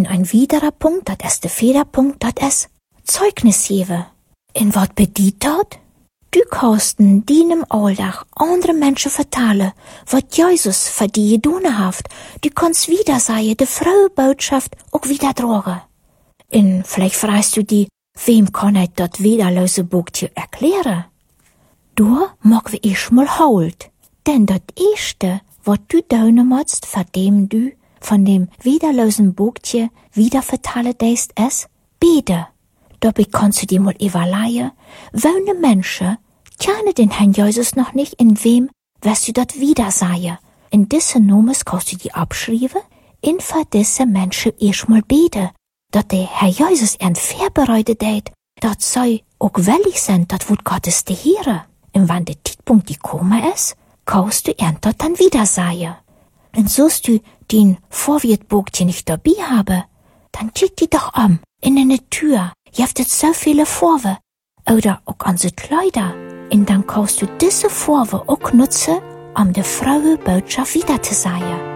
In ein weiterer Punkt, dat ist der vierde Punkt, dat ist Zeugnis geben. In wat bedient dat? Du kannst in deinem Alltag andere Menschen vertellen, wat Jesus für die getan hat. Du kannst wieder sagen, die frohe Botschaft auch wieder tragen. Und vielleicht fragst du dich, wem kann ich das widerlose Buchtier erklären? Da mag wir ich mal halt. Denn das Erste, was du tun musst, von dem widerlosen Buchtier wieder vertellen deist, ist beten. Dabei kannst du dir mal überlegen, welche Menschen kennen den Herrn Jesus noch nicht, in wem wirst du das wieder sagen. In diesen Nomes kannst du die abschreiben, in für diese Menschen erstmal beten, dass der Herr Jesus ihren vorbereitet hat, dass sie auch willig sind, das Wort Gottes zu hören. Und wenn der Zeitpunkt gekommen ist, kannst du ihren das dann wieder sagen. Und sollst du den Vorwärtsbuchchen nicht dabei haben, dann zieh die doch in eine Tür. Je habt jetzt so viele Vorwürfe. Oder auch an die Kleider. Und dann kannst du diese Vorwürfe auch nutzen, um die frohe Botschaft wieder zu sagen.